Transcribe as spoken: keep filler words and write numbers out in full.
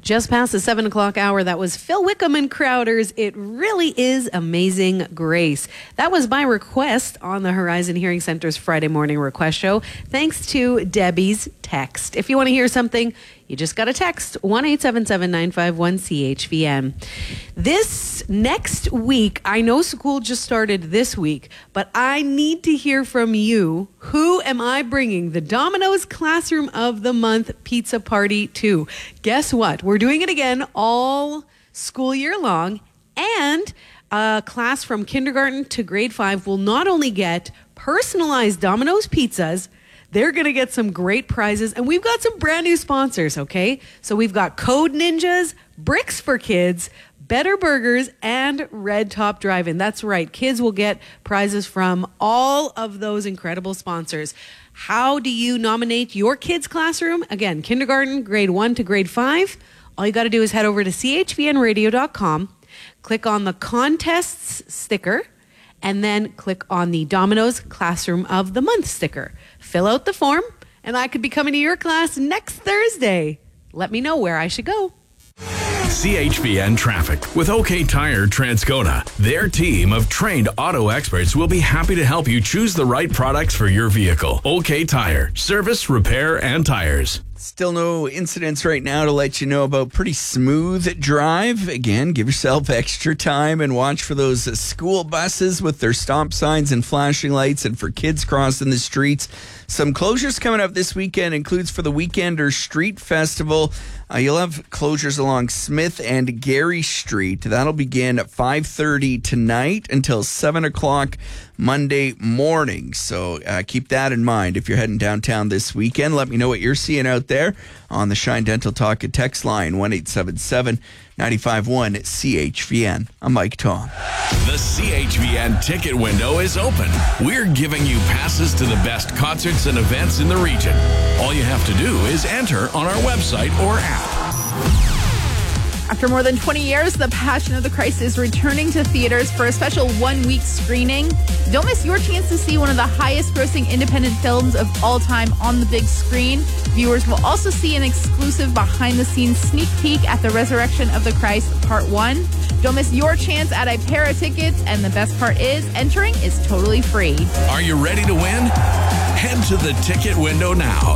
Just past the seven o'clock hour, that was Phil Wickham and Crowders. It really is Amazing Grace. That was my request on the Horizon Hearing Center's Friday morning request show, thanks to Debbie's text. If you want to hear something, you just got to text one eight seven seven nine five one C H V N. This next week, I know school just started this week, but I need to hear from you. Who am I bringing the Domino's Classroom of the Month pizza party to? Guess what? We're doing it again all school year long, and a class from kindergarten to grade five will not only get personalized Domino's pizzas, they're going to get some great prizes, and we've got some brand new sponsors, okay? So we've got Code Ninjas, Bricks for Kids, Better Burgers, and Red Top Drive-In. That's right. Kids will get prizes from all of those incredible sponsors. How do you nominate your kids' classroom? Again, kindergarten, grade one to grade five. All you got to do is head over to c h v n radio dot com, click on the contests sticker, and then click on the Domino's Classroom of the Month sticker. Fill out the form, and I could be coming to your class next Thursday. Let me know where I should go. C H V N Traffic with OK Tire Transcona. Their team of trained auto experts will be happy to help you choose the right products for your vehicle. OK Tire. Service, repair, and tires. Still no incidents right now to let you know about. Pretty smooth drive. Again, give yourself extra time and watch for those school buses with their stop signs and flashing lights, and for kids crossing the streets. Some closures coming up this weekend includes for the Weekender Street Festival. Uh, you'll have closures along Smith and Gary Street. That'll begin at five thirty tonight until seven o'clock Monday morning. So uh, keep that in mind if you're heading downtown this weekend. Let me know what you're seeing out there on the Shine Dental Talk and text line one eight seven seven nine five one C H V N. I'm Mike Tom. The C H V N ticket window is open. We're giving you passes to the best concerts and events in the region. All you have to do is enter on our website or app. After more than twenty years, The Passion of the Christ is returning to theaters for a special one-week screening. Don't miss your chance to see one of the highest-grossing independent films of all time on the big screen. Viewers will also see an exclusive behind-the-scenes sneak peek at The Resurrection of the Christ Part one. Don't miss your chance at a pair of tickets, and the best part is, entering is totally free. Are you ready to win? Head to the ticket window now